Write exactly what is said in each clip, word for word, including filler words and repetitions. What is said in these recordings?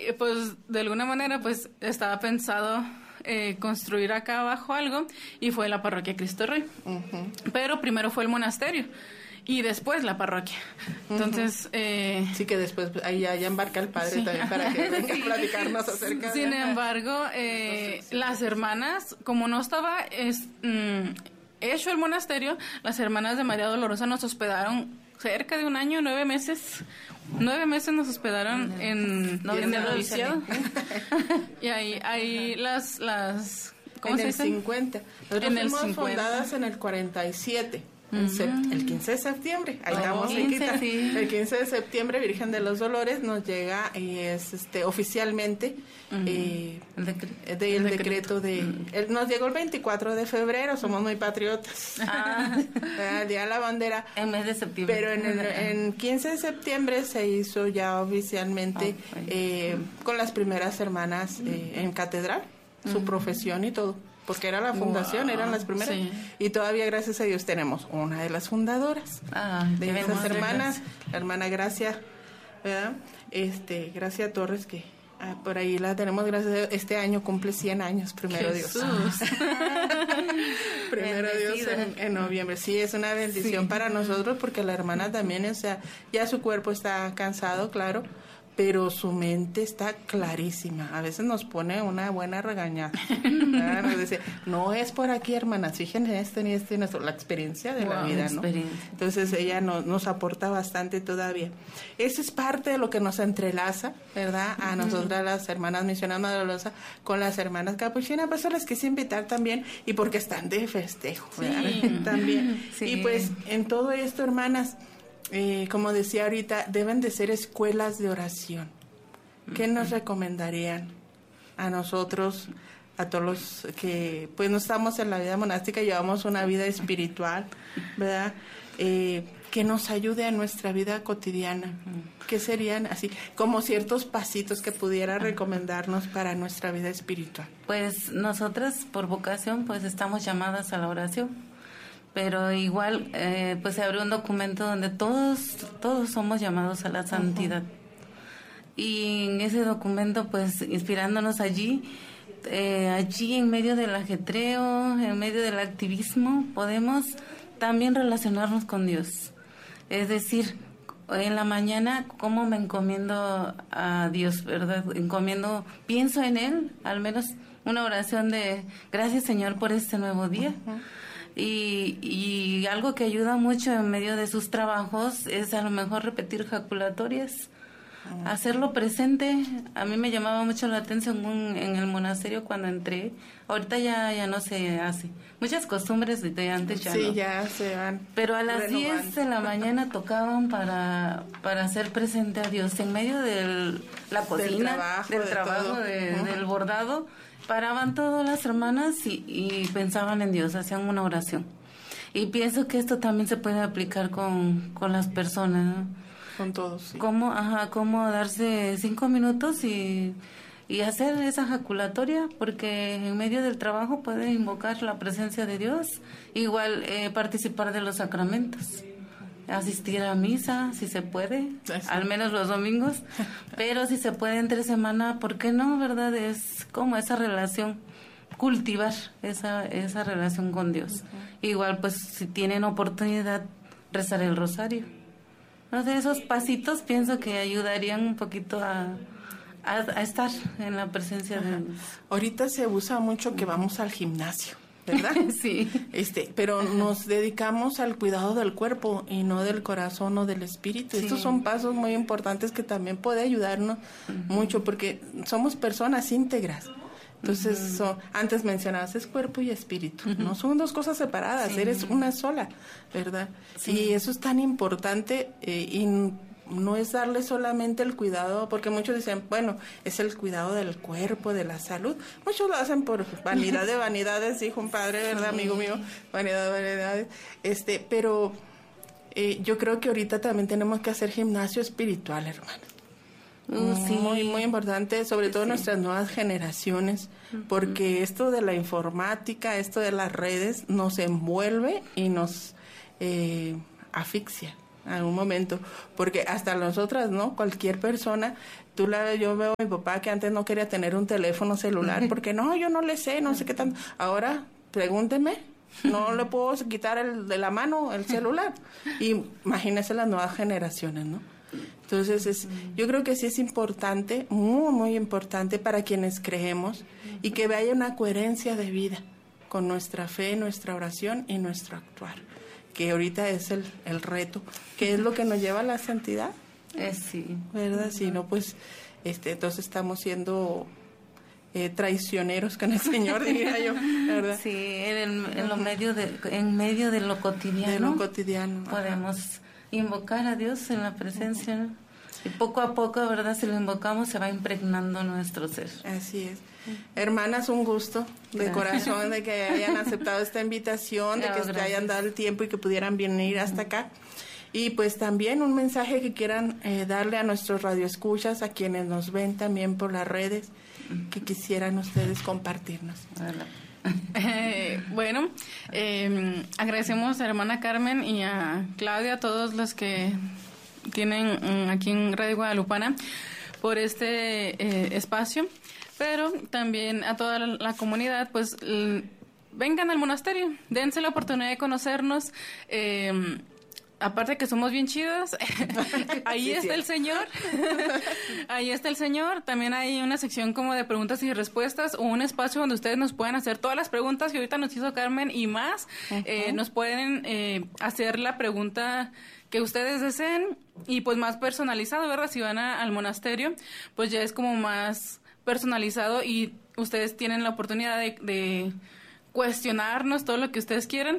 pues de alguna manera pues estaba pensado eh, construir acá abajo algo y fue la parroquia Cristo Rey. Uh-huh. Pero primero fue el monasterio y después la parroquia. Entonces, uh-huh. eh, sí que después ahí ya, ya embarca el padre, sí, también para que venga a platicarnos acerca. Sin de... embargo, eh, Entonces, sí. las hermanas, como no estaba es, mm, hecho el monasterio, las hermanas de María Dolorosa nos hospedaron cerca de un año, nueve meses. Nueve meses nos hospedaron no, en, no, en el noviciado. Y ahí, ahí las, las ¿cómo en se el dice? cincuenta. Nosotros en fuimos el cincuenta. Fundadas en el cuarenta y siete. El, Uh-huh. sept- el quince de septiembre, ahí estamos oh, cerquita. Sí. El quince de septiembre, Virgen de los Dolores nos llega y es este oficialmente uh-huh. eh, el, decre- de, el, el decreto, decreto de uh-huh. el, nos llegó el veinticuatro de febrero, somos muy patriotas. Ah. El día de la bandera. En mes de septiembre. Pero en el en quince de septiembre se hizo ya oficialmente oh, eh, con las primeras hermanas eh, en catedral, uh-huh. su profesión y todo. Porque era la fundación, wow, eran las primeras. Sí. Y todavía, gracias a Dios, tenemos una de las fundadoras ah, de esas hermanas, la hermana Gracia, ¿verdad? Este, Gracia Torres, que ah, por ahí la tenemos, gracias a Dios. Este año cumple cien años, primero Jesús. Dios. Primero Dios en, en noviembre. Sí, es una bendición sí. para nosotros, porque la hermana también, o sea, ya su cuerpo está cansado, claro, pero su mente está clarísima. A veces nos pone una buena regañada. Nos dice, no es por aquí, hermanas, fíjense esto ni esto y esto, la experiencia de wow, la vida, ¿no? Entonces ella nos, nos aporta bastante todavía. Eso es parte de lo que nos entrelaza, ¿verdad? A nosotras las hermanas misioneras Madre Dolorosa con las hermanas capuchinas, pues las quise invitar también, y porque están de festejo, ¿verdad? Sí. También. Sí. Y pues en todo esto, hermanas, Eh, como decía ahorita, deben de ser escuelas de oración. ¿Qué nos recomendarían a nosotros, a todos los que pues no estamos en la vida monástica, llevamos una vida espiritual, ¿verdad? Eh, que nos ayude a nuestra vida cotidiana. ¿Qué serían así como ciertos pasitos que pudiera recomendarnos para nuestra vida espiritual? Pues nosotras por vocación pues estamos llamadas a la oración. Pero igual, eh, pues se abrió un documento donde todos, todos somos llamados a la santidad. Uh-huh. Y en ese documento, pues, inspirándonos allí, eh, allí en medio del ajetreo, en medio del activismo, podemos también relacionarnos con Dios. Es decir, en la mañana, ¿cómo me encomiendo a Dios, verdad? Encomiendo, pienso en Él, al menos una oración de gracias, Señor, por este nuevo día. Uh-huh. Y, y algo que ayuda mucho en medio de sus trabajos es a lo mejor repetir jaculatorias, uh-huh. hacerlo presente. A mí me llamaba mucho la atención un, en el monasterio cuando entré. Ahorita ya, ya no se hace. Muchas costumbres de antes ya sí, no. Sí, ya se van. Pero a las renovando. diez de la mañana tocaban para, para hacer presente a Dios en medio de la cocina, del trabajo, del, de trabajo de, uh-huh. del bordado. Paraban todas las hermanas y, y pensaban en Dios, hacían una oración. Y pienso que esto también se puede aplicar con, con las personas, ¿no? Con todos, sí. Cómo, ajá, cómo darse cinco minutos y, y hacer esa jaculatoria, porque en medio del trabajo puede invocar la presencia de Dios. Igual eh, participar de los sacramentos. Asistir a misa, si se puede, sí. al menos los domingos, pero si se puede entre semana, ¿por qué no, verdad? Es como esa relación, cultivar esa esa relación con Dios. Uh-huh. Igual, pues, si tienen oportunidad, rezar el rosario. Entonces, esos pasitos pienso que ayudarían un poquito a, a, a estar en la presencia uh-huh. de Dios. Ahorita se usa mucho que vamos al gimnasio, ¿verdad? Sí. Este, pero nos dedicamos al cuidado del cuerpo y no del corazón o del espíritu. Sí. Estos son pasos muy importantes que también puede ayudarnos uh-huh. mucho, porque somos personas íntegras. Entonces, uh-huh. so, antes mencionabas, es cuerpo y espíritu, uh-huh. no son dos cosas separadas, sí. eres una sola, ¿verdad? Sí. Y eso es tan importante eh, y no es darle solamente el cuidado, porque muchos dicen, bueno, es el cuidado del cuerpo, de la salud. Muchos lo hacen por vanidad de vanidades, dijo un padre, ¿verdad, sí. amigo mío? Vanidad de vanidades. Este, pero eh, yo creo que ahorita también tenemos que hacer gimnasio espiritual, hermano. Uh, sí. Muy, muy importante, sobre todo sí. nuestras nuevas generaciones, uh-huh. porque esto de la informática, esto de las redes, nos envuelve y nos eh, asfixia. en algún momento, porque hasta nosotras, ¿no? Cualquier persona, tú la, yo veo a mi papá que antes no quería tener un teléfono celular, porque no, yo no le sé, no sé qué tanto. Ahora, pregúnteme, no le puedo quitar el, de la mano el celular. Y imagínese las nuevas generaciones, ¿no? Entonces, es, yo creo que sí es importante, muy, muy importante para quienes creemos y que haya una coherencia de vida con nuestra fe, nuestra oración y nuestro actuar, que ahorita es el, el reto, que es lo que nos lleva a la santidad. Eh, sí. ¿Verdad? Si no, pues, este, entonces estamos siendo eh, traicioneros con el Señor, diría yo, ¿verdad? Sí, en, en, lo medio de, en medio de lo cotidiano. De lo cotidiano. Podemos ajá. invocar a Dios en la presencia, ¿no? Y poco a poco, ¿verdad? Si lo invocamos, se va impregnando nuestro ser. Así es. Hermanas, un gusto de corazón de que hayan aceptado esta invitación, de que se hayan dado el tiempo y que pudieran venir hasta acá. Y pues también un mensaje que quieran eh, darle a nuestros radioescuchas, a quienes nos ven también por las redes, que quisieran ustedes compartirnos. Eh, bueno, eh, agradecemos a hermana Carmen y a Claudia, a todos los que tienen um, aquí en Radio Guadalupana, por este eh, espacio, pero también a toda la, la comunidad, pues l- vengan al monasterio, dense la oportunidad de conocernos. Eh, Aparte que somos bien chidas, ahí sí, está sí. el Señor, ahí está el Señor. También hay una sección como de preguntas y respuestas o un espacio donde ustedes nos pueden hacer todas las preguntas que ahorita nos hizo Carmen y más. Uh-huh. eh, nos pueden eh, hacer la pregunta que ustedes deseen y pues más personalizado, ¿verdad? Si van a, al monasterio, pues ya es como más personalizado y ustedes tienen la oportunidad de, de cuestionarnos todo lo que ustedes quieran,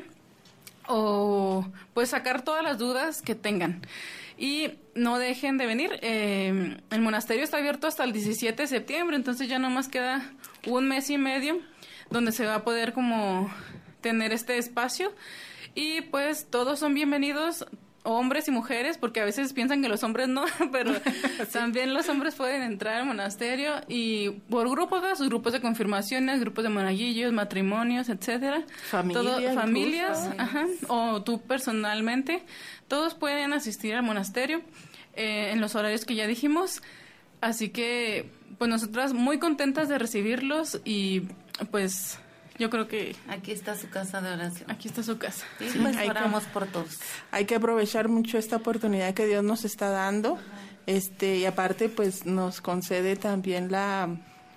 o pues sacar todas las dudas que tengan. Y no dejen de venir. Eh, el monasterio está abierto hasta el diecisiete de septiembre, entonces ya nomás queda un mes y medio donde se va a poder como tener este espacio. Y pues todos son bienvenidos, hombres y mujeres, porque a veces piensan que los hombres no, pero sí. También los hombres pueden entrar al monasterio y por grupos, ¿verdad? Sus grupos de confirmaciones, grupos de monaguillos, matrimonios, etcétera. Familia, Todo, familias, incluso. Ajá, o tú personalmente, todos pueden asistir al monasterio eh, en los horarios que ya dijimos. Así que, pues nosotras muy contentas de recibirlos y pues yo creo que aquí está su casa de oración. Aquí está su casa. Y sí, pues oramos que, por todos. Hay que aprovechar mucho esta oportunidad que Dios nos está dando. Este, y aparte pues nos concede también la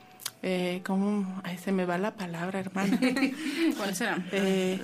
eh, ¿cómo? Ay, se me va la palabra, hermana. ¿Cuál será? Eh,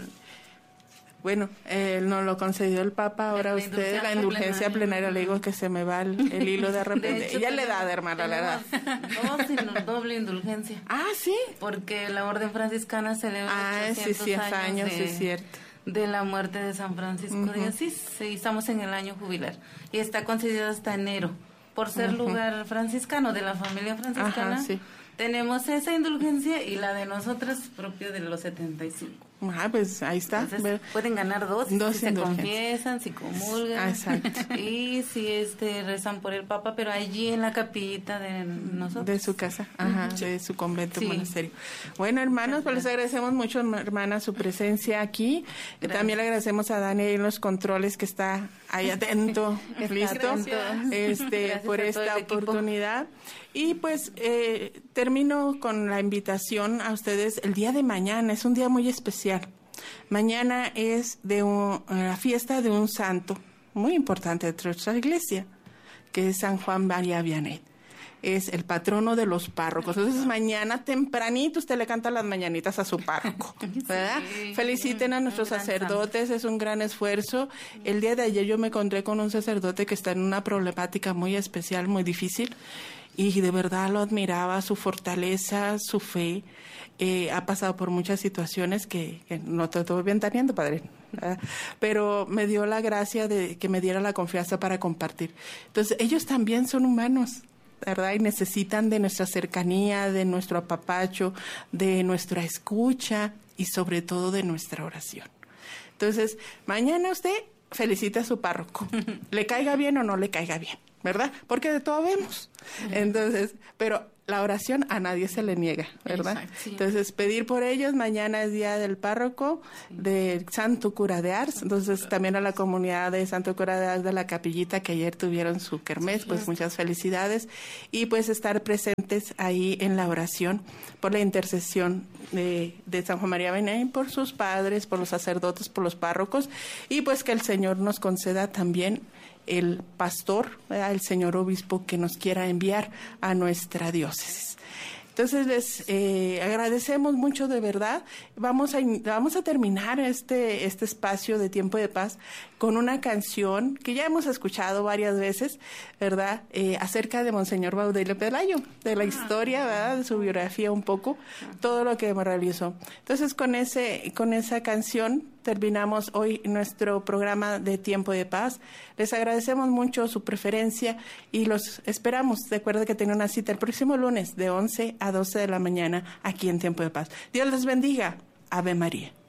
bueno, eh, nos lo concedió el Papa, ahora la usted, la indulgencia plenaria, le digo que se me va el, el hilo de repente. Ya le da, hermana, la edad. Dos, doble indulgencia. Ah, sí. Porque la orden franciscana celebra ah, ochocientos sí, cien años, años de, es cierto. de la muerte de San Francisco uh-huh. de Asís. Sí, estamos en el año jubilar y está concedido hasta enero por ser uh-huh. lugar franciscano de la familia franciscana. Ajá, sí. Tenemos esa indulgencia y la de nosotras propio de los setenta y cinco. Ah, pues ahí está. Entonces, pueden ganar dos, dos si se confiesan, si comulgan. Ah, exacto. Y si este rezan por el Papa, pero allí en la capillita de nosotros. De su casa, ajá, uh-huh. de su convento, sí. monasterio. Bueno, hermanos, pues les agradecemos mucho, hermana, su presencia aquí. Gracias. También le agradecemos a Dani en los controles que está ahí atento, listo, Gracias. este, Gracias por esta oportunidad. Y pues eh, termino con la invitación a ustedes el día de mañana, es un día muy especial. Mañana es de un, la fiesta de un santo muy importante de nuestra iglesia, que es San Juan María Vianney. Es el patrono de los párrocos. Entonces mañana tempranito usted le canta las mañanitas a su párroco, ¿verdad? Sí, feliciten a nuestros sacerdotes, es un gran esfuerzo. El día de ayer yo me encontré con un sacerdote que está en una problemática muy especial, muy difícil, y de verdad lo admiraba, su fortaleza, su fe. Eh, ha pasado por muchas situaciones que, que no te estoy ventaneando, padre, ¿verdad? Pero me dio la gracia de que me diera la confianza para compartir. Entonces, ellos también son humanos, ¿verdad? Y necesitan de nuestra cercanía, de nuestro apapacho, de nuestra escucha y sobre todo de nuestra oración. Entonces, mañana usted felicita a su párroco, le caiga bien o no le caiga bien, ¿verdad? Porque de todo vemos. Entonces, pero la oración a nadie se le niega, ¿verdad? Exacto, sí. Entonces, pedir por ellos. Mañana es día del párroco, sí, del Santo Cura de Ars. Entonces, también a la comunidad de Santo Cura de Ars de la Capillita, que ayer tuvieron su kermés, sí, pues muchas felicidades. Y pues estar presentes ahí en la oración por la intercesión de, de San Juan María Vianney, por sus padres, por los sacerdotes, por los párrocos. Y pues que el Señor nos conceda también el pastor, ¿verdad?, el señor obispo que nos quiera enviar a nuestra diócesis. Entonces les eh, agradecemos mucho, de verdad. Vamos a vamos a terminar este este espacio de Tiempo de Paz con una canción que ya hemos escuchado varias veces, ¿verdad? Eh, acerca de Monseñor Baudelio Pelayo, de la historia, ¿verdad?, de su biografía un poco, todo lo que realizó. Entonces con ese con esa canción terminamos hoy nuestro programa de Tiempo de Paz. Les agradecemos mucho su preferencia y los esperamos. Recuerden que tienen una cita el próximo lunes de once a doce de la mañana aquí en Tiempo de Paz. Dios les bendiga. Ave María.